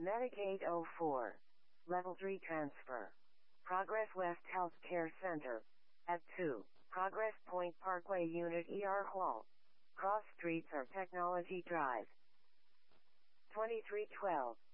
Medicaid 04. Level 3 transfer. Progress West Healthcare Center. At 2. Progress Point Parkway Unit ER Hall. Cross Streets or Technology Drive. 2312.